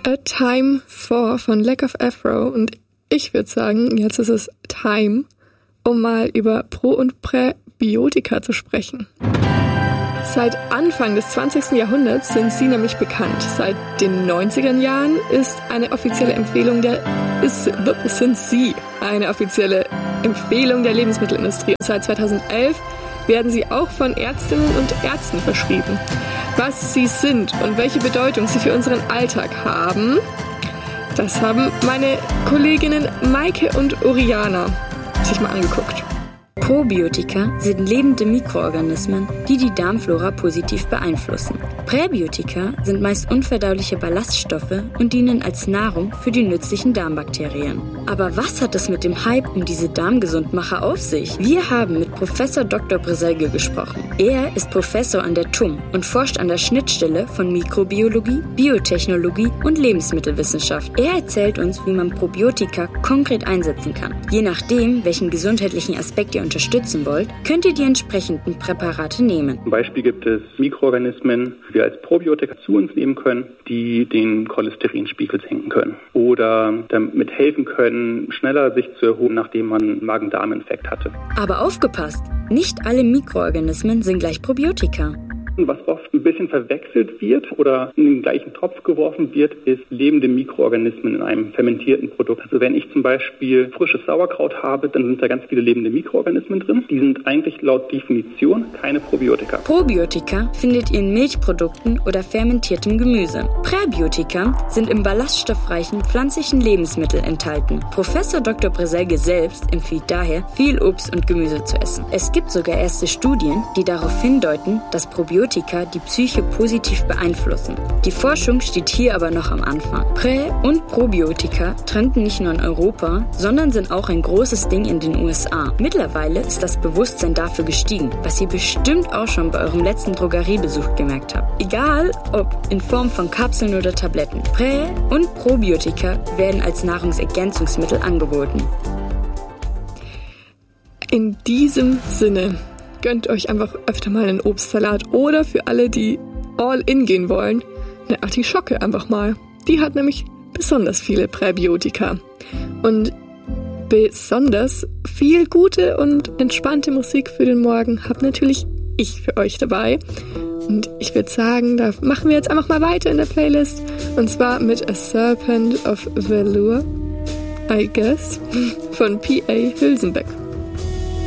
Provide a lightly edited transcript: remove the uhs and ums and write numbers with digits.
A Time For von Lack of Afro und ich würde sagen, jetzt ist es Time, um mal über Pro- und Präbiotika zu sprechen. Seit Anfang des 20. Jahrhunderts sind sie nämlich bekannt. Seit den 90er Jahren sind sie eine offizielle Empfehlung der Lebensmittelindustrie. Seit 2011 werden sie auch von Ärztinnen und Ärzten verschrieben. Was sie sind und welche Bedeutung sie für unseren Alltag haben, das haben meine Kolleginnen Maike und Oriana sich mal angeguckt. Probiotika sind lebende Mikroorganismen, die die Darmflora positiv beeinflussen. Präbiotika sind meist unverdauliche Ballaststoffe und dienen als Nahrung für die nützlichen Darmbakterien. Aber was hat es mit dem Hype um diese Darmgesundmacher auf sich? Wir haben mit Professor Dr. Breselge gesprochen. Er ist Professor an der TUM und forscht an der Schnittstelle von Mikrobiologie, Biotechnologie und Lebensmittelwissenschaft. Er erzählt uns, wie man Probiotika konkret einsetzen kann. Je nachdem, welchen gesundheitlichen Aspekt ihr unterstützen wollt, könnt ihr die entsprechenden Präparate nehmen. Zum Beispiel gibt es Mikroorganismen, die wir als Probiotika zu uns nehmen können, die den Cholesterinspiegel senken können oder damit helfen können, schneller sich zu erholen, nachdem man einen Magen-Darm-Infekt hatte. Aber aufgepasst! Nicht alle Mikroorganismen sind gleich Probiotika. Was oft ein bisschen verwechselt wird oder in den gleichen Topf geworfen wird, ist lebende Mikroorganismen in einem fermentierten Produkt. Also wenn ich zum Beispiel frisches Sauerkraut habe, dann sind da ganz viele lebende Mikroorganismen drin. Die sind eigentlich laut Definition keine Probiotika. Probiotika findet ihr in Milchprodukten oder fermentiertem Gemüse. Präbiotika sind im ballaststoffreichen pflanzlichen Lebensmittel enthalten. Professor Dr. Breselge selbst empfiehlt daher, viel Obst und Gemüse zu essen. Es gibt sogar erste Studien, die darauf hindeuten, dass Probiotika die Psyche positiv beeinflussen. Die Forschung steht hier aber noch am Anfang. Prä- und Probiotika trenden nicht nur in Europa, sondern sind auch ein großes Ding in den USA. Mittlerweile ist das Bewusstsein dafür gestiegen, was ihr bestimmt auch schon bei eurem letzten Drogeriebesuch gemerkt habt. Egal, ob in Form von Kapseln oder Tabletten. Prä- und Probiotika werden als Nahrungsergänzungsmittel angeboten. In diesem Sinne gönnt euch einfach öfter mal einen Obstsalat oder für alle, die all in gehen wollen, eine Artischocke einfach mal. Die hat nämlich besonders viele Präbiotika. Und besonders viel gute und entspannte Musik für den Morgen habe natürlich ich für euch dabei. Und ich würde sagen, da machen wir jetzt einfach mal weiter in der Playlist. Und zwar mit A Serpent of Velour, I guess, von P.A. Hülsenbeck.